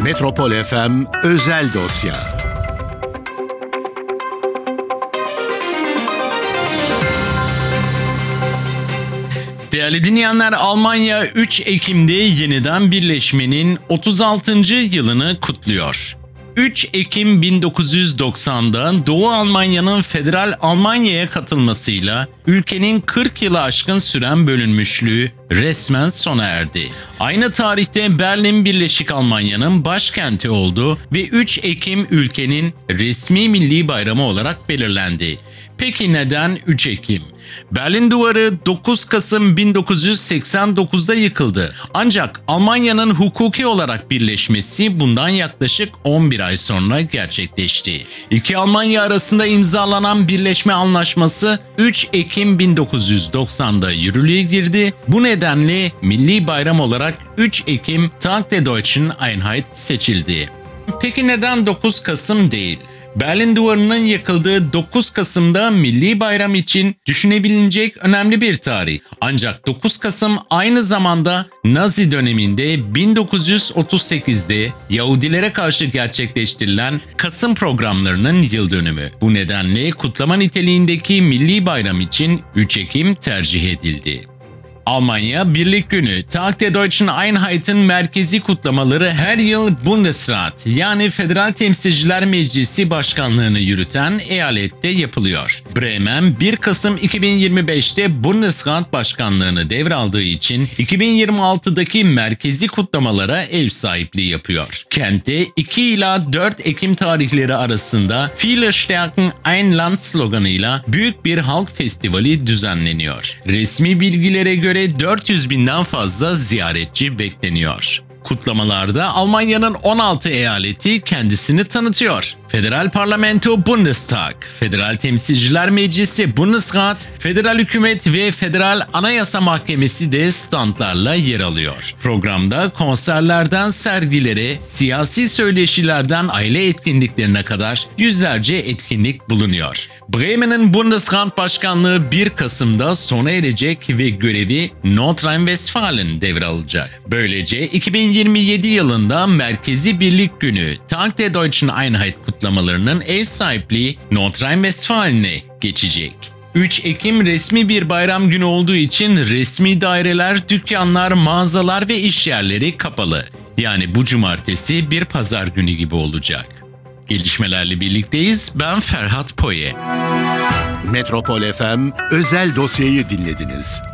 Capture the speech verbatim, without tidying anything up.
Metropol F M Özel Dosya. Değerli dinleyenler, Almanya üç Ekim'de yeniden birleşmenin otuz altıncı yılını kutluyor. üç Ekim bin dokuz yüz doksan'da Doğu Almanya'nın Federal Almanya'ya katılmasıyla ülkenin kırk yılı aşkın süren bölünmüşlüğü resmen sona erdi. Aynı tarihte Berlin Birleşik Almanya'nın başkenti oldu ve üç Ekim ülkenin resmi milli bayramı olarak belirlendi. Peki neden üç Ekim? Berlin Duvarı dokuz Kasım bin dokuz yüz seksen dokuz'da yıkıldı. Ancak Almanya'nın hukuki olarak birleşmesi bundan yaklaşık on bir ay sonra gerçekleşti. İki Almanya arasında imzalanan birleşme anlaşması üç Ekim bin dokuz yüz doksan'da yürürlüğe girdi. Bu nedenle milli bayram olarak üç Ekim Tag der Deutschen Einheit seçildi. Peki neden dokuz Kasım değil? Berlin Duvarı'nın yıkıldığı dokuz Kasım'da milli bayram için düşünebilecek önemli bir tarih. Ancak dokuz Kasım aynı zamanda Nazi döneminde bin dokuz yüz otuz sekiz'de Yahudilere karşı gerçekleştirilen Kasım programlarının yıl dönümü. Bu nedenle kutlama niteliğindeki milli bayram için üç Ekim tercih edildi. Almanya Birlik Günü, Tag der Deutschen Einheit'in merkezi kutlamaları her yıl Bundesrat yani Federal Temsilciler Meclisi Başkanlığını yürüten eyalette yapılıyor. Bremen bir Kasım iki bin yirmi beş'te Bundesrat Başkanlığını devraldığı için iki bin yirmi altı'daki merkezi kutlamalara ev sahipliği yapıyor. Kentte iki ila dört Ekim tarihleri arasında Viele Stärken ein Land sloganıyla büyük bir halk festivali düzenleniyor. Resmi bilgilere göre dört yüz binden fazla ziyaretçi bekleniyor. Kutlamalarda Almanya'nın on altı eyaleti kendisini tanıtıyor. Federal Parlamento Bundestag, Federal Temsilciler Meclisi Bundesrat, Federal Hükümet ve Federal Anayasa Mahkemesi de standlarla yer alıyor. Programda konserlerden sergilere, siyasi söyleşilerden aile etkinliklerine kadar yüzlerce etkinlik bulunuyor. Bremen'in Bundesrat Başkanlığı bir Kasım'da sona erecek ve görevi Nordrhein-Westfalen devralacak. Böylece iki bin yirmi yedi yılında Merkezi Birlik Günü Tag der Deutschen Einheit kutlamalarının ev sahipliği Nordrhein-Westfalen'e geçecek. üç Ekim resmi bir bayram günü olduğu için resmi daireler, dükkanlar, mağazalar ve iş yerleri kapalı. Yani bu cumartesi bir pazar günü gibi olacak. Gelişmelerle birlikteyiz. Ben Ferhat Poye. Metropol F M Özel Dosya'yı dinlediniz.